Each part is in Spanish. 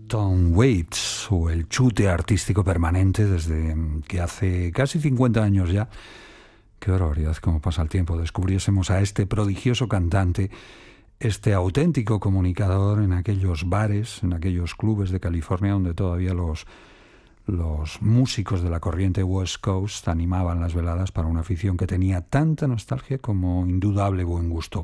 Tom Waits, o el chute artístico permanente desde que hace casi 50 años ya, qué barbaridad cómo pasa el tiempo, descubriésemos a este prodigioso cantante, este auténtico comunicador en aquellos bares, en aquellos clubes de California donde todavía los músicos de la corriente West Coast animaban las veladas para una afición que tenía tanta nostalgia como indudable buen gusto.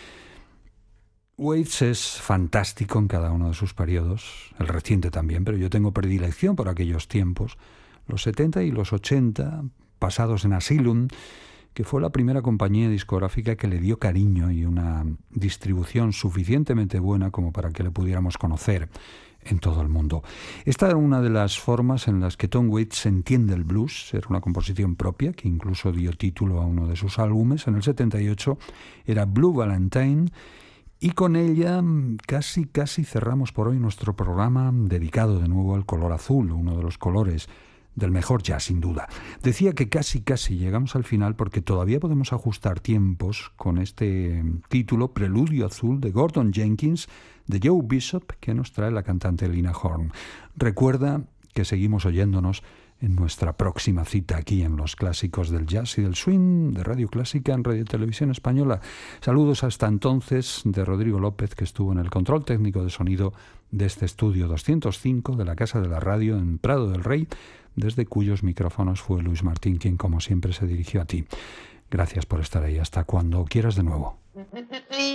Waits es fantástico en cada uno de sus periodos, el reciente también, pero yo tengo predilección por aquellos tiempos, los 70 y los 80, pasados en Asylum, que fue la primera compañía discográfica que le dio cariño y una distribución suficientemente buena como para que le pudiéramos conocer en todo el mundo. Esta era una de las formas en las que Tom Waits entiende el blues. Era una composición propia que incluso dio título a uno de sus álbumes. En el 78 era Blue Valentine, y con ella casi cerramos por hoy nuestro programa dedicado de nuevo al color azul, uno de los colores del mejor jazz, sin duda. Decía que casi llegamos al final porque todavía podemos ajustar tiempos con este título, Preludio Azul, de Gordon Jenkins, de Joe Bishop, que nos trae la cantante Lina Horne. Recuerda que seguimos oyéndonos en nuestra próxima cita aquí en los clásicos del jazz y del swing de Radio Clásica en Radio Televisión Española. Saludos hasta entonces de Rodrigo López, que estuvo en el control técnico de sonido de este estudio 205 de la Casa de la Radio en Prado del Rey, desde cuyos micrófonos fue Luis Martín quien como siempre se dirigió a ti. Gracias por estar ahí. Hasta cuando quieras de nuevo.